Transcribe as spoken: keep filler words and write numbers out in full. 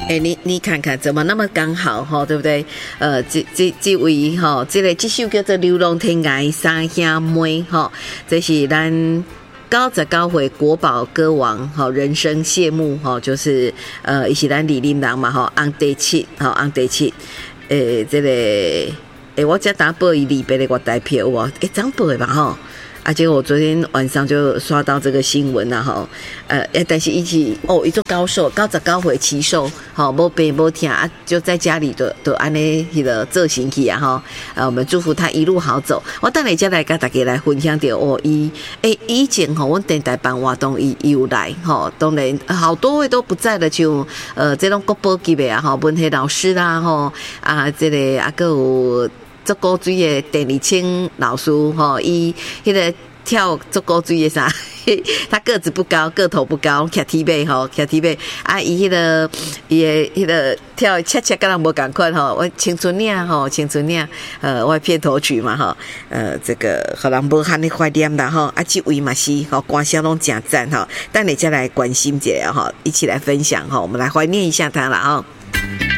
哎、欸，你你看看怎么那么刚好哈，对不对？呃，这这这位哈，这个这首叫做《流浪天涯三兄妹》哈，这是咱九十九岁国宝歌王哈，人生谢幕哈，就是呃，伊是咱李林人嘛哈，红第七哈，红第七，诶、欸，这个诶、欸，我才打报伊离别的我代票哦，诶、欸，长报的吧哈。啊，结果我昨天晚上就刷到这个新闻了哈，呃，但是一起哦，一座高寿，高十九岁奇寿，好，无病无痛啊，就在家里的都安尼迄个做行去啊哈，呃，我们祝福他一路好走。我等下再来跟大家来分享到哦，伊诶以前吼，我电台办活动伊有来吼，当然好多位都不在了，就呃这种国宝级的啊哈，文学老师啦吼啊，这个啊个有。做古水的邓丽青老师吼，伊迄个跳做古水的啥，他个子不高，个头不高，徛梯背吼，徛梯背啊，伊迄个伊的迄个跳恰恰跟人无共款吼，我青春恋吼，青春恋，呃，我片头曲嘛吼，呃，这个互人无罕的怀念啦吼，啊，这位嘛是吼，歌声拢真赞吼，等下再来关心一下吼，一起来分享吼，我们来怀念一下他啦吼。